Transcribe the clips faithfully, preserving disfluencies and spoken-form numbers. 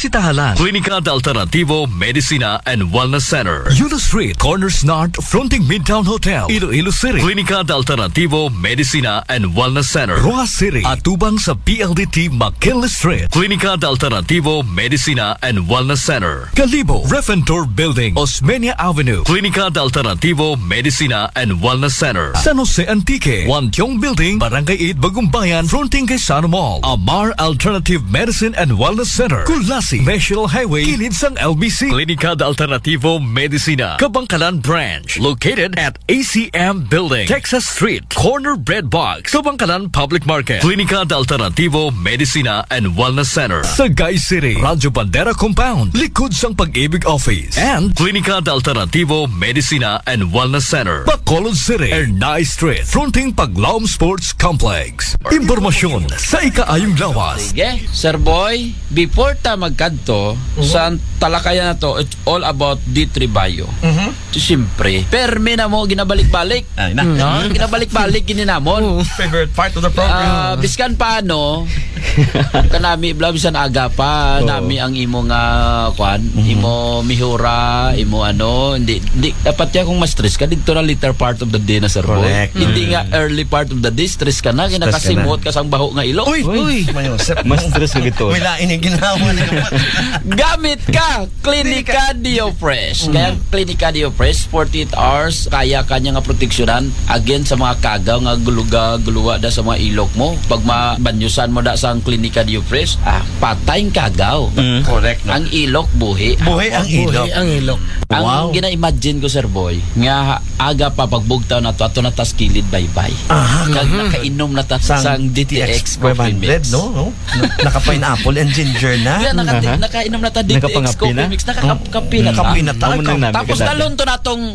bisitahan. Klinika de Alternativo Medicina and Wellness Center, Yulo Street, Corners North, fronting Midtown Hotel, Iloilo City. Klinika de Alternativo Medicina and Wellness Center, Roa City, atubang sa P L D T McKinley Street. Klinika de Alternativo Medicina and Wellness Center, Calibo, Refentor Building, Osmeña Avenue. Klinika de Alternativo Medicina and Wellness Center, San Jose Antique, Wantiong Building, Barangay eight, Bagumbayan, fronting kay Sano Mall. Amar Alternative Medicine and Wellness Center, Kulasi, National Highway, kilid sang L B C. Klinika de Alternativo Medicina, Kabangkalan Branch, located at A C M Building, Texas Street, Corner Bread Box, Kabangkalan Public Market. Klinika de Alternativo Medicina and Wellness Center, Sagay City, Radyo Bandera Compound, likod sang Pag-ibig Office. And Klinika de Alternativo Medicina and Wellness Center, Bacolod City, Ernay Street, fronting Paglaom Sports Complex. Impormasyon sa ikaayong lawas. Sige, Sir Boy, before ta magkanto, uh-huh. sa talakayan na to, it's all about D three Bio. Uh-huh. So, siyempre, permi na mo, ginabalik-balik. Ay, na. No? Ginabalik-balik, gininamon. Favorite part of the program. Uh, biskan paano, kanami, blabisan aga pa, oh. nami ang imo nga, kwan, uh-huh. imo mihura, imo ano, hindi, hindi dapat ya kung ma-stress ka, dito na later part of the day na, Sir Boy. Mm. Hindi nga early part of the day, stress ka na, kinakasimot ka sang baho nga ilo. Uy! Uy! Mas stress ka gito. Wala ini ginawa na gamit ka Klinika DioFresh. Kaya Klinika DioFresh forty-eight hours kaya kanya nga proteksyonan against sa mga kagaw nga guluga guluwa da sa mga ilok mo. Pag mabanyusan mo da sa Klinika DioFresh, ah, patay ang kagaw. Mm. Correct. No? Ang ilok buhi. Buhi ang ilok. Buhi ang ilok. Ang wow. gina-imagine ko, Sir Boy, nga aga pa pagbugtaw na to ato na tas kilid bye-bye. Aha. Kag nakainom na ta sang D T X coffee mix. No, no. Naka-pineapple and ginger na. Yeah, naka, uh-huh. nakainom na ta D T X coffee mix. Nakakapi na. Nakapi na ta. Tapos talon to na tong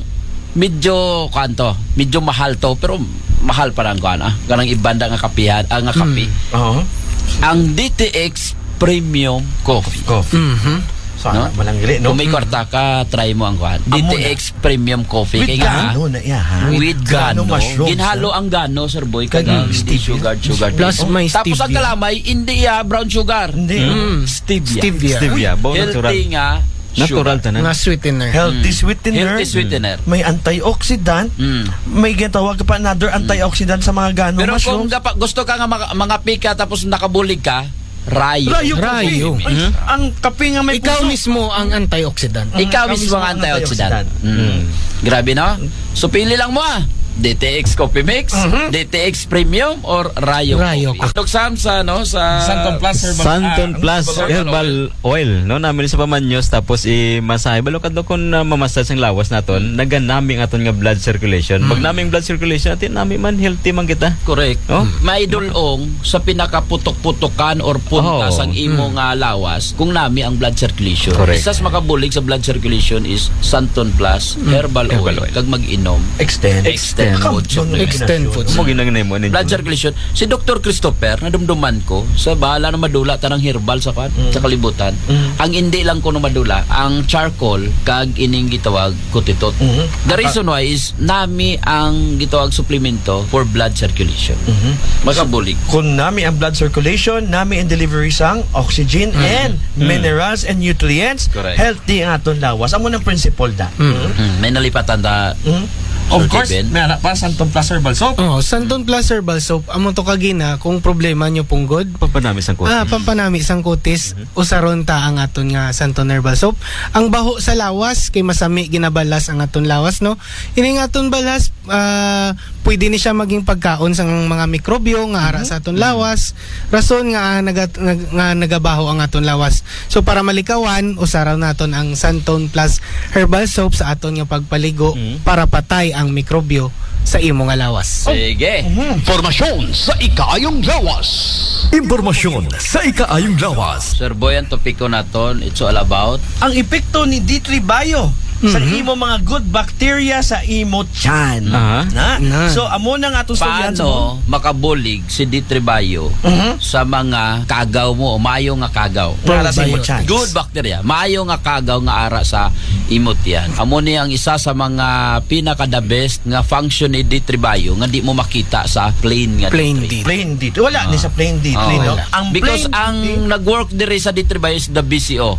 medyo kanto, medyo mahal to, pero mahal pa lang ko ana. Kanang ibanda nga kapihan, ang nga kapi. Oo. Uh-huh. Ang D T X Premium Coffee. Coffee. Mhm. No? Malangili, no? Kung may kwarta ka, try mo ang kuhan. D T X Premium Coffee. With kaya gano na iya, ha? With gano. Mushroom, Ginhalo ang gano, Sir Boy. Kaya hindi sugar, sugar. Plus may stevia. Tapos ang kalamay, hindi ya, brown sugar. Hindi. Mm. Stevia. Stevia. Stevia. Bo, natural. Healthy nga. Natural tanan. Nga sweetener. Healthy sweetener. Healthy sweetener. May antioxidant. Mm. May ginatawag ka pa another antioxidant sa mga gano Pero mushrooms. kung gapa, gusto ka nga mga, mga pika tapos nakabulig ka, Rayo. Rayo. Rayo. Ay, mm-hmm. Ang kape nga may Ikaw puso. mismo ang antioxidant. Mm. Ikaw mismo ang antioxidant. antioxidant. Mm. Grabe, no? So, pili lang mo ah. D T X Coffee Mix, uh-huh. D T X Premium, or Rayo, Rayo Coffee. Dok Sam, sa, no, sa Santon Plus Herbal, Santon ah, Plus herbal, Herbal Oil. No, namin sa pamanyos tapos i-masahe. Balo kadto kun uh, mamasage ang lawas naton, naganami ang aton nga blood circulation. Mm. Pag naming blood circulation natin, nami man healthy man kita. Correct. Oh? Maidulong sa pinakaputok-putokan or puntas Oh. ang imo mm. nga lawas kung nami ang blood circulation. Correct. Isas makabulig sa blood circulation is Santon Plus mm. Herbal, Herbal Oil. Oil. Kag mag-inom. Extend. Extend. Extend. Extend foods. Mo ginang mo Blood circulation. Si Doctor Christopher, nadumduman ko, sa bahala na madula, tanang herbal sa kan, mm. sa kalibutan. Mm. Ang hindi lang ko na madula, ang charcoal, kag ining gitawag kutitot. Mm-hmm. The reason why is, nami ang gitawag suplemento for blood circulation. Mm-hmm. Makabulig. Kung nami ang blood circulation, nami ang delivery sang oxygen mm. and mm. minerals and nutrients, correct. Healthy ang aton lawas. Amo ng principle da. Mm. Mm. May nalipatan da. Mm. Of course, may anak pa Santon Plus Herbal Soap. Oh, Santon Plus Herbal Soap. Amo to kagina kung problema nyo punggod. Pampanami sang kutis. Ah, pampanami sang kutis. Mm-hmm. Usaron ta ang aton nga Santon Herbal Soap. Ang baho sa lawas kay masami ginabalas ang aton lawas, no. Ini nga aton balas, uh, pwede ni siya maging pagkaon sa mga mikrobyo nga ara mm-hmm. sa aton lawas. Rason nga naga, nga, nga nagabaho ang aton lawas. So para malikawan, usaraw naton ang Santon Plus Herbal Soap sa aton nga pagpaligo mm-hmm. para patay ang mikrobyo sa imo nga lawas. Sige. Informasyon sa ikaayong lawas. Impormasyon sa ikaayong lawas. Sir Boy, ang topiko naton, it's all about ang epekto ni D three Bio sa Mhm. imo mga good bacteria sa imo tiyan. Aha. Na? Na. So amo nang atong storyan sa paano makabulig si D three Bio Mhm. sa mga kagaw mo o mayo nga kagaw. para sa imo tiyan. Good bacteria. Mayo nga kagaw nga ara sa imot yan. Amo ni ang isa sa mga pinaka the best nga function ni D three Bio nga di mo makita sa plain nga Plain D three. D. Plain D. Wala Ah. ni sa plain D three, Oh, no? wala. Ang Because plain ang D, nag-work diri sa D three Bio is the B C O.